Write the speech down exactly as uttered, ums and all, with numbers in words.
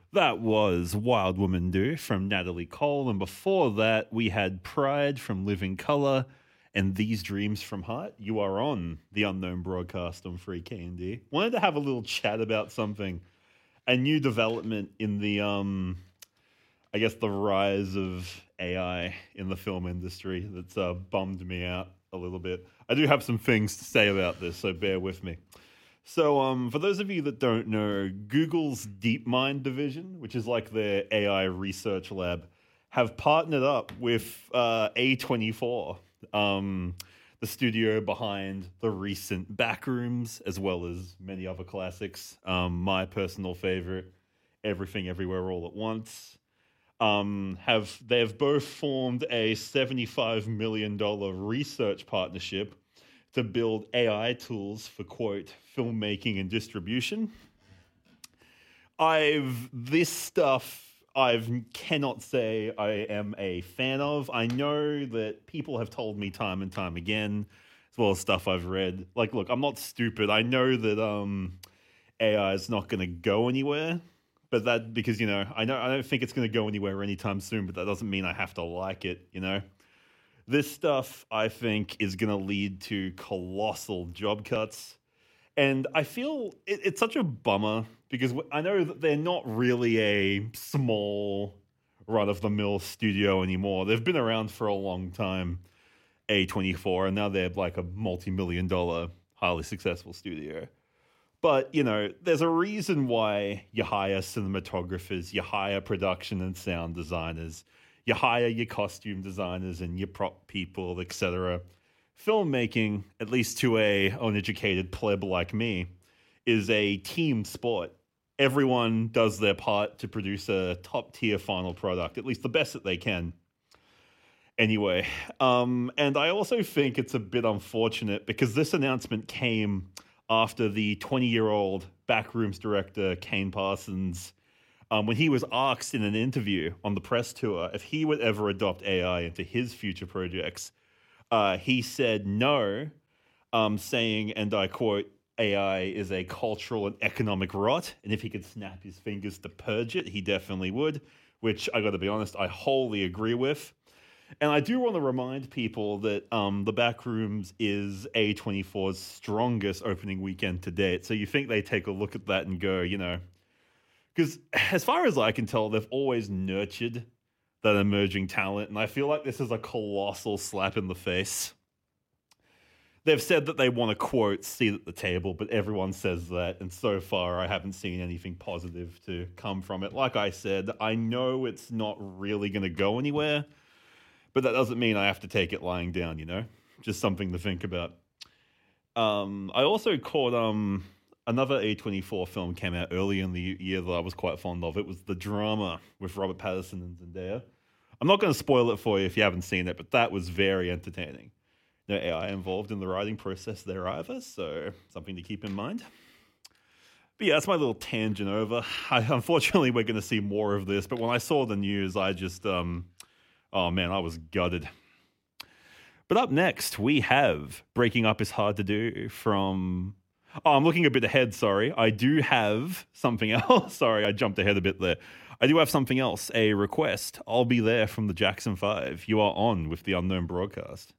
That was Wild Woman Do from Natalie Cole. And before that, we had Pride from Living Colour and These Dreams from Heart. You are on the Unknown Broadcast on Free K and D. Wanted to have a little chat about something, a new development in the, um, I guess, the rise of A I in the film industry that's uh, bummed me out a little bit. I do have some things to say about this, so bear with me. So, um, for those of you that don't know, Google's DeepMind division, which is like their A I research lab, have partnered up with uh, A twenty-four, um, the studio behind the recent Backrooms, as well as many other classics. Um, my personal favorite, Everything Everywhere All at Once. Um, have they've both formed a seventy-five million dollars research partnership to build A I tools for, quote, filmmaking and distribution. I've, this stuff I cannot say I am a fan of. I know that people have told me time and time again, as well as stuff I've read. Like, look, I'm not stupid. I know that um, A I is not going to go anywhere, but that, because, you know, I know I don't think it's going to go anywhere anytime soon, but that doesn't mean I have to like it, you know? This stuff, I think, is going to lead to colossal job cuts. And I feel it, it's such a bummer because I know that they're not really a small run-of-the-mill studio anymore. They've been around for a long time, A twenty-four, and now they're like a multi-million dollar, highly successful studio. But, you know, there's a reason why you hire cinematographers, you hire production and sound designers, you hire your costume designers and your prop people, et cetera. Filmmaking, at least to a uneducated pleb like me, is a team sport. Everyone does their part to produce a top-tier final product, at least the best that they can. Anyway, um, and I also think it's a bit unfortunate because this announcement came after the twenty-year-old Backrooms director, Kane Parsons, Um, when he was asked in an interview on the press tour if he would ever adopt A I into his future projects, uh, he said no, um, saying, and I quote, A I is a cultural and economic rot, and if he could snap his fingers to purge it, he definitely would, which I got to be honest, I wholly agree with. And I do want to remind people that um, The Backrooms is A twenty-four's strongest opening weekend to date, so you think they take a look at that and go, you know, because as far as I can tell, they've always nurtured that emerging talent, and I feel like this is a colossal slap in the face. They've said that they want to, quote, seat at the table, but everyone says that, and so far I haven't seen anything positive to come from it. Like I said, I know it's not really going to go anywhere, but that doesn't mean I have to take it lying down, you know? Just something to think about. Um, I also caught... Um, Another A twenty-four film came out early in the year that I was quite fond of. It was The Drama with Robert Pattinson and Zendaya. I'm not going to spoil it for you if you haven't seen it, but that was very entertaining. No A I involved in the writing process there either, so something to keep in mind. But yeah, that's my little tangent over. I, unfortunately, we're going to see more of this, but when I saw the news, I just, um, oh man, I was gutted. But up next, we have Breaking Up is Hard to Do from... Oh, I'm looking a bit ahead, sorry. I do have something else. Sorry, I jumped ahead a bit there. I do have something else, a request. I'll Be There from the Jackson five. You are on with the Unknown Broadcast.